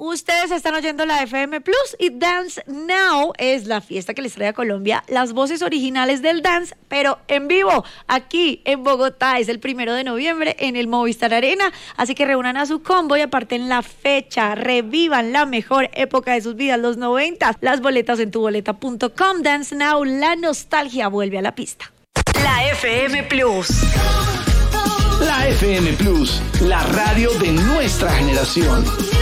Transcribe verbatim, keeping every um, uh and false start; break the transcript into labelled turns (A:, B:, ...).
A: Ustedes están oyendo la F M Plus y Dance Now es la fiesta que les trae a Colombia las voces originales del dance, pero en vivo, aquí en Bogotá. Es el primero de noviembre en el Movistar Arena, así que reúnan a su combo y aparten la fecha, revivan la mejor época de sus vidas, los noventa. Las boletas en tu boleta punto com. Dance Now, la nostalgia vuelve a la pista. La F M Plus.
B: La F M Plus, la radio de nuestra generación.